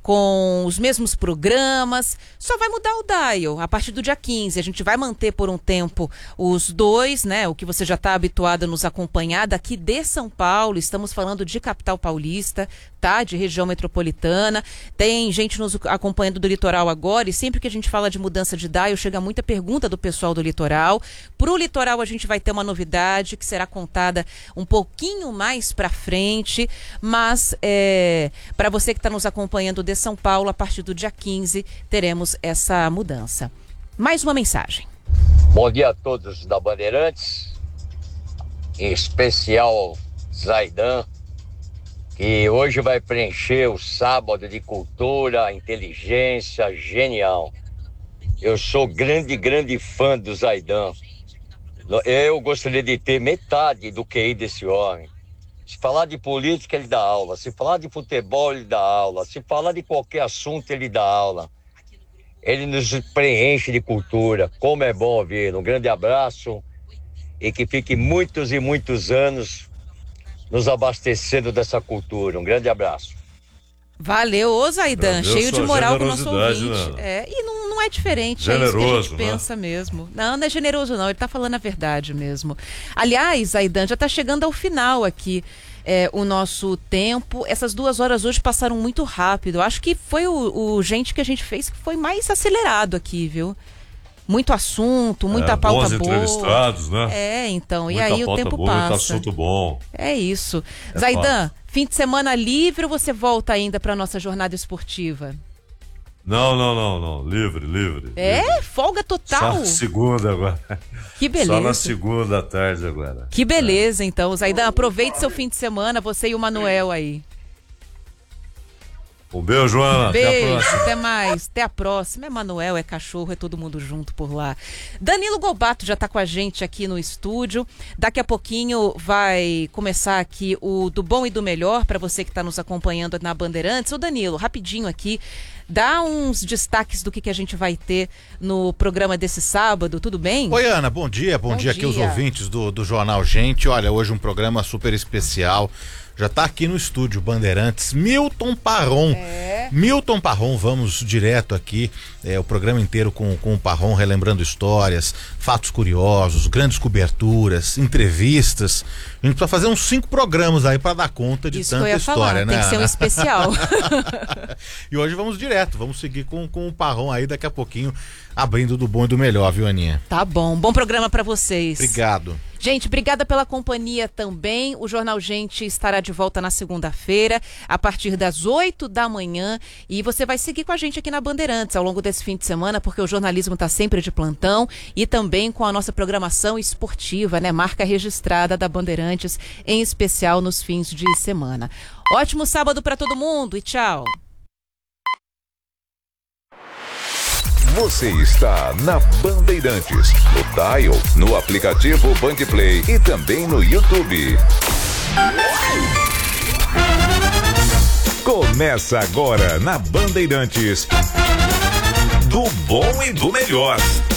com os mesmos programas, só vai mudar o dial a partir do dia 15. A gente vai manter por um tempo os dois, né? O que você já está habituado a nos acompanhar daqui de São Paulo. Estamos falando de capital paulista, tá? De região metropolitana. Tem gente nos acompanhando do litoral agora, e sempre que a gente fala de mudança de dial, chega muita pergunta do pessoal do litoral. Pro litoral a gente vai ter uma novidade que será contada um pouquinho mais para frente, mas para você que está nos acompanhando de São Paulo, a partir do dia 15 teremos essa mudança. Mais uma mensagem. Bom dia a todos da Bandeirantes, em especial Zaidan, que hoje vai preencher o sábado de cultura, inteligência, genial. Eu sou grande fã do Zaidan. Eu gostaria de ter metade do QI desse homem. Se falar de política, ele dá aula. Se falar de futebol, ele dá aula. Se falar de qualquer assunto, ele dá aula. Ele nos preenche de cultura. Como é bom ouvir. Um grande abraço e que fique muitos e muitos anos nos abastecendo dessa cultura. Um grande abraço. Valeu, ô Zaidan, cheio de moral com o nosso ouvinte. Né? E não é diferente, generoso, é isso que a gente né? pensa mesmo. Não é generoso não, ele tá falando a verdade mesmo. Aliás, Zaidan, já tá chegando ao final aqui o nosso tempo. Essas 2 horas hoje passaram muito rápido. Acho que foi o gente que a gente fez que foi mais acelerado aqui, viu? Muito assunto, muita pauta bons boa. entrevistados, né? Então, muita e aí o tempo boa, passa. muito assunto bom. É isso. Zaidan, fim de semana livre ou você volta ainda para nossa jornada esportiva? Não. Livre. Livre. Folga total? Só na segunda agora. Que beleza. Só na segunda tarde agora. Que beleza, então. Zaidan, aproveite seu fim de semana, você e o Manuel aí. Um beijo, Joana. Beijo, até a próxima. até mais. Até a próxima. É Manuel, é cachorro, é todo mundo junto por lá. Danilo Gobato já está com a gente aqui no estúdio. Daqui a pouquinho vai começar aqui o Do Bom e do Melhor para você que está nos acompanhando na Bandeirantes. Ô Danilo, rapidinho aqui, dá uns destaques do que a gente vai ter no programa desse sábado, tudo bem? Oi, Ana, bom dia aqui os ouvintes do Jornal Gente. Olha, hoje um programa super especial. Já está aqui no estúdio Bandeirantes, Milton Parron. Milton Parron, vamos direto aqui, o programa inteiro com o Parron, relembrando histórias, fatos curiosos, grandes coberturas, entrevistas. A gente precisa fazer uns 5 programas aí para dar conta de tanta história, né? Tem que ser um especial. E hoje vamos direto, vamos seguir com o Parron aí daqui a pouquinho, abrindo do bom e do melhor, viu, Aninha? Tá bom programa para vocês. Obrigado. Gente, obrigada pela companhia também. O Jornal Gente estará de volta na segunda-feira, a partir das 8 da manhã. E você vai seguir com a gente aqui na Bandeirantes ao longo desse fim de semana, porque o jornalismo está sempre de plantão, e também com a nossa programação esportiva, né? Marca registrada da Bandeirantes, em especial nos fins de semana. Ótimo sábado para todo mundo e tchau. Você está na Bandeirantes, no dial, no aplicativo Bandplay e também no YouTube. Começa agora na Bandeirantes, Do Bom e do Melhor.